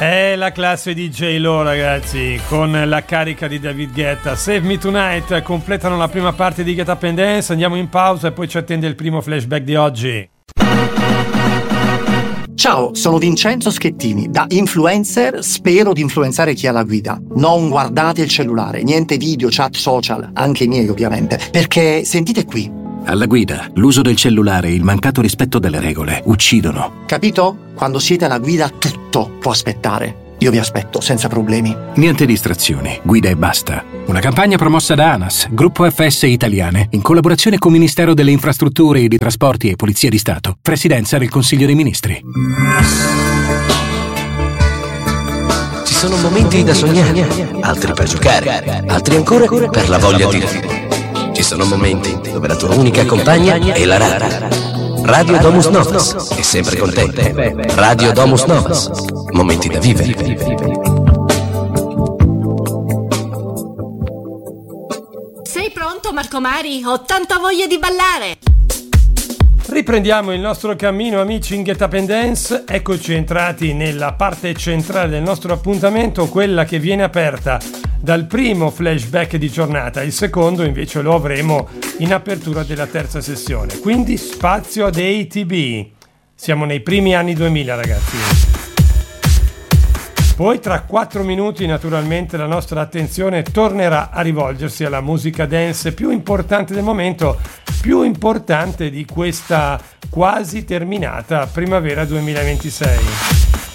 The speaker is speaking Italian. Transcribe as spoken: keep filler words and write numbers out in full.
È la classe di J-Lo, ragazzi, con la carica di David Guetta. Save Me Tonight completano la prima parte di Get Up and Dance. Andiamo in pausa e poi ci attende il primo flashback di oggi. Ciao, sono Vincenzo Schettini. Da influencer spero di influenzare chi ha la guida. Non guardate il cellulare, niente video, chat social, anche i miei ovviamente, perché sentite qui. Alla guida, l'uso del cellulare e il mancato rispetto delle regole uccidono. Capito? Quando siete alla guida tutto può aspettare. Io vi aspetto senza problemi. Niente distrazioni, guida e basta. Una campagna promossa da ANAS, Gruppo F S Italiane, in collaborazione con Ministero delle Infrastrutture e dei Trasporti e Polizia di Stato, Presidenza del Consiglio dei Ministri. Ci sono momenti da sognare, altri per giocare, altri ancora per la voglia di vivere. Ci sono momenti dove la tua unica compagna è la radio. Radio Domus Novas è sempre con te. Radio Domus Novas. Momenti da vivere. Sei pronto, Marco Mari? Ho tanta voglia di ballare. Riprendiamo il nostro cammino, amici, in Get Up and Dance. Eccoci entrati nella parte centrale del nostro appuntamento, quella che viene aperta dal primo flashback di giornata. Il secondo invece lo avremo in apertura della terza sessione. Quindi spazio ad A T B. Siamo nei primi anni duemila, ragazzi. Poi tra quattro minuti naturalmente la nostra attenzione tornerà a rivolgersi alla musica dance più importante del momento, più importante di questa quasi terminata primavera duemilaventisei.